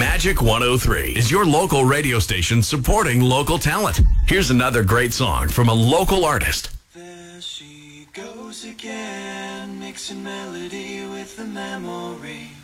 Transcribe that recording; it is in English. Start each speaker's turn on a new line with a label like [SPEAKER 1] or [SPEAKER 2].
[SPEAKER 1] Magic 103 is your local radio station supporting local talent. Here's another great song from a local artist.
[SPEAKER 2] There she goes again, mixing melody with the memory.